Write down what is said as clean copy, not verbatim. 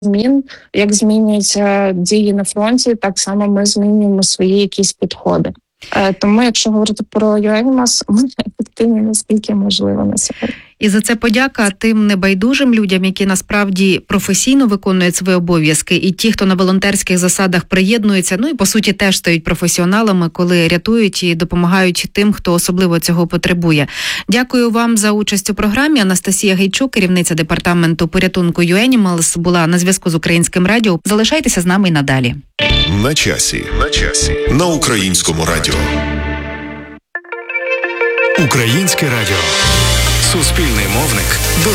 змін, як змінюються дії на фронті, так само ми змінюємо свої якісь підходи. Тому, якщо говорити про UAMS, ми ефективні наскільки можливо на сьогодні. І за це подяка тим небайдужим людям, які насправді професійно виконують свої обов'язки, і ті, хто на волонтерських засадах приєднуються, і по суті теж стають професіоналами, коли рятують і допомагають тим, хто особливо цього потребує. Дякую вам за участь у програмі. Анастасія Гейчук, керівниця департаменту порятунку UAnimals, була на зв'язку з Українським радіо. Залишайтеся з нами і надалі. На часі. На Українському радіо. Українське радіо. Суспільний мовник.